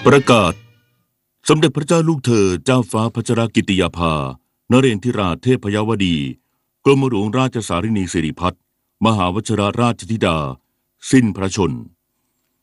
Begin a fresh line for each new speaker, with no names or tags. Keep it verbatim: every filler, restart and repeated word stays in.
ประกาศสมเด็จพระเจ้าลูกเธอเจ้าฟ้าพัชรกิติยาภานเรนทิราชเทพยวดีกรมหลวงราชสารินีสิริพัฒน์มหาวชิรราชธิดาสิ้นพระชนม์